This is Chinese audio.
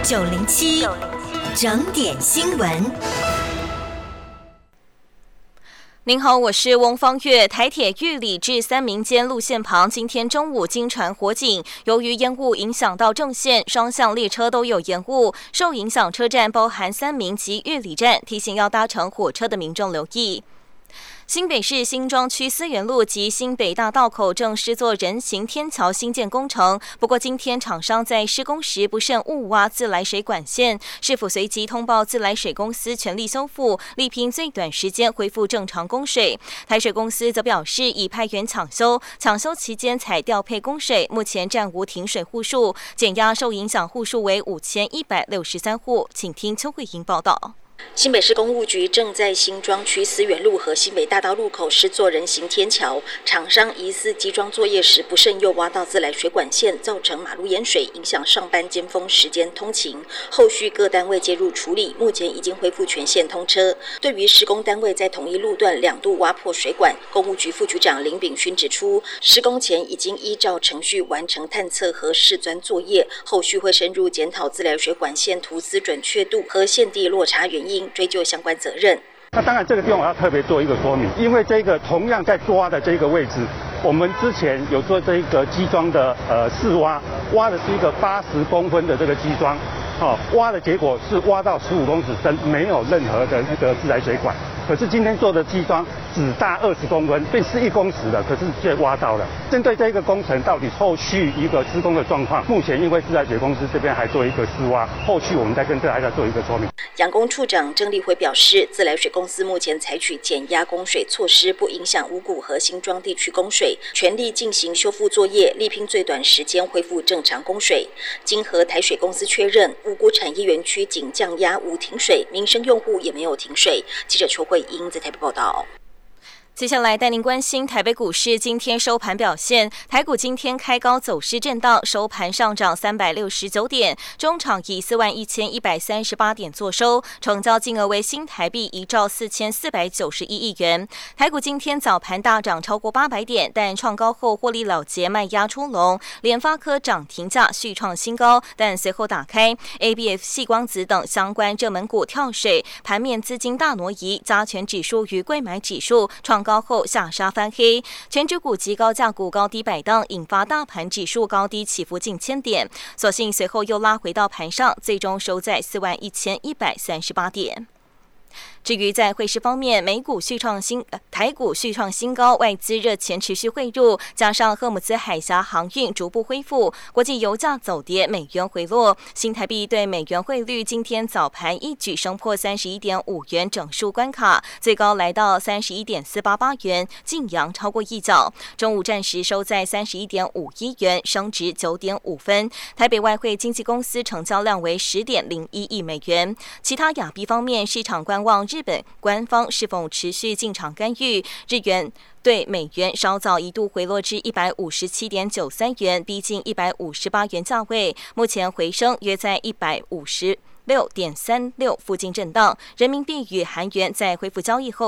907整点新闻。 您好，我是翁方月。台铁玉里至三民间路线旁，今天中午经传火警，由于烟雾影响到正线，双向列车都有延误。受影响车站包含三民及玉里站，提醒要搭乘火车的民众留意。新北市新庄区思源路及新北大道口正施作人行天桥新建工程，不过今天厂商在施工时不慎误挖自来水管线，市府随即通报自来水公司全力修复，力拼最短时间恢复正常供水。台水公司则表示已派员抢修期间才调配供水，目前暂无停水户数，减压受影响户数为5163户。请听邱慧莹报道。 新北市公务局正在新庄区思源路和新北大道路口施作人行天桥，厂商疑似基桩作业时不慎又挖到自来水管线，造成马路淹水，影响上班尖峰时间通勤。后续各单位介入处理，目前已经恢复全线通车。对于施工单位在同一路段2度挖破水管，公务局副局长林炳勋指出，施工前已经依照程序完成探测和试钻作业，后续会深入检讨自来水管线图资准确度和线地落差原因，追究相关责任。 那当然，这个地方我要特别做一个说明，因为这个同样在挖的这个位置，我们之前有做这个基桩的试挖的是一个80公分的这个基桩，挖的结果是挖到15公尺深，没有任何的那个自来水管。可是今天做的基桩只大20公分，便是1公尺的，可是却挖到了。针对这个工程到底后续一个施工的状况，目前因为自来水公司这边还做一个试挖，后续我们再跟大家做一个说明。 养工处长郑立辉表示，自来水公司目前采取减压供水措施，不影响五股和新庄地区供水，全力进行修复作业，力拼最短时间恢复正常供水。经和台水公司确认，五股产业园区仅降压无停水，民生用户也没有停水。记者邱慧英在台北报道。 接下来带您关心台北股市今天收盘表现。台股今天开高走势震荡，收盘上涨369点，中场以41138点作收，成交金额为新台币1兆4491亿元。台股今天早盘大涨超过800点，但创高后获利了结，卖压出笼。联发科涨停价续创新高，但随后打开 ABF 矽光子等相关热门股跳水，盘面资金大挪移，加权指数与柜买指数创高后下杀翻黑，全指股及高价股高低摆荡，引发大盘指数高低起伏近1000点，所幸随后又拉回到盘上，最终收在41138点。至于在汇市方面，台股续创新高，外资热钱持续汇入，加上荷姆兹海峡航运逐步恢复，国际油价走跌，美元回落，新台币对美元汇率今天早盘一举升破31.5元整数关卡，最高来到31.488元，净扬超过1角。中午暂时收在31.51元，升值9.5分。台北外汇经纪公司成交量为10.01亿美元。其他亚币方面，市场观望日本官方是否持续进场干预，日元对美元稍早一度回落至157.93元，逼近158元价位，目前回升约在156.36附近震荡。人民币与韩元在恢复交易后